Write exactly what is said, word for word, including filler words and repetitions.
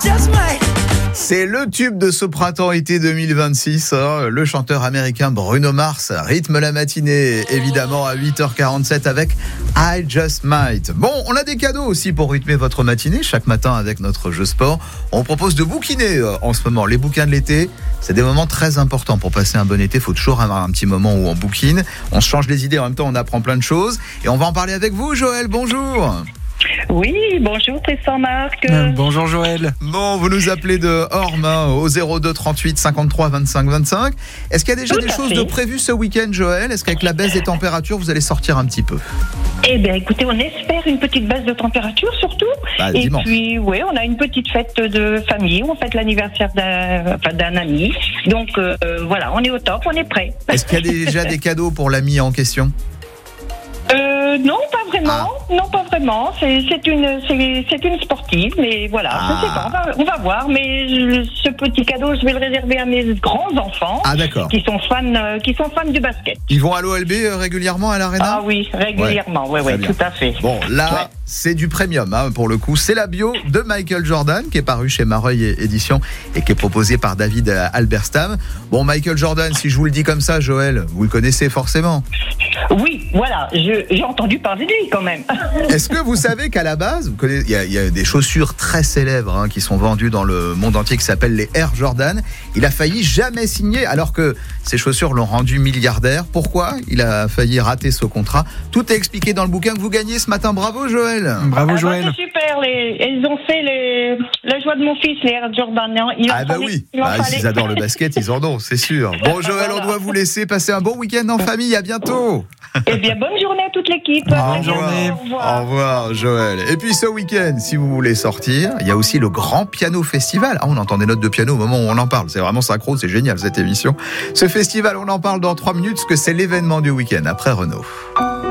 just might. C'est le tube de ce printemps-été deux mille vingt-six. Hein. Le chanteur américain Bruno Mars rythme la matinée, évidemment, à huit heures quarante-sept avec I Just Might. Bon, on a des cadeaux aussi pour rythmer votre matinée. Chaque matin, avec notre jeu sport, on propose de bouquiner euh, en ce moment. Les bouquins de l'été, c'est des moments très importants. Pour passer un bon été, il faut toujours avoir un petit moment où on bouquine. On se change les idées, en même temps, on apprend plein de choses. Et on va en parler avec vous, Joël. Bonjour. Oui, bonjour Tristan Marc. Euh, bonjour Joël. Bon, vous nous appelez de Orme hein, au zéro deux trente-huit cinquante-trois vingt-cinq vingt-cinq. Est-ce qu'il y a déjà Tout des à choses fait. de prévues ce week-end, Joël ? Est-ce qu'avec la baisse des températures, vous allez sortir un petit peu ? Eh bien, écoutez, on espère une petite baisse de température surtout. Bah, Et dimanche. puis, oui, on a une petite fête de famille. On fête l'anniversaire d'un, enfin, d'un ami. Donc, euh, voilà, on est au top, on est prêt. Est-ce qu'il y a déjà des cadeaux pour l'ami en question ? Euh, non, pas vraiment. Ah. Non, pas vraiment. C'est, c'est une, c'est, c'est une sportive, mais voilà, Ah. je sais pas. On va, on va voir. Mais je- ce petit cadeau, je vais le réserver à mes grands enfants Ah d'accord. qui sont fans, euh, qui sont fans du basket. Ils vont à l'O L B euh, régulièrement à l'Arena ? Ah oui, régulièrement. Ouais, Très ouais, bien. tout à fait. Bon, là, Ouais. c'est du premium hein, pour le coup. C'est la bio de Michael Jordan qui est paru chez Mareuil Éditions et qui est proposé par David euh, Alberstam. Bon, Michael Jordan, si je vous le dis comme ça, Joël, vous le connaissez forcément. Oui, voilà, je, j'ai entendu parler de lui quand même. Est-ce que vous savez qu'à la base, vous connaissez, il y, a- il y a des chaussures très célèbres hein, qui sont vendues dans le monde entier qui s'appellent les Air Jordan. Il a failli jamais signer alors que ces chaussures l'ont rendu milliardaire. Pourquoi il a failli rater ce contrat ? Tout est expliqué dans le bouquin que vous gagnez ce matin. Bravo Joël. Bravo Ah bah, Joël. c'est super, les, ils ont fait les, la joie de mon fils, les Air Jordan. hein. Il en Ah bah fallait- oui, il en bah, fallait. ils adorent le basket, ils en ont, c'est sûr. Bon Joël, on doit vous laisser passer un bon week-end en famille. À bientôt. Eh bien, bonne journée à toute l'équipe. Au À revoir. bientôt, Au Au revoir. revoir Joël. Et puis ce week-end, si vous voulez sortir, il y a aussi le Grand Piano Festival. Ah, on entend des notes de piano au moment où on en parle. C'est vraiment synchro, c'est génial cette émission. Ce festival, on en parle dans trois minutes parce que c'est l'événement du week-end après Renault.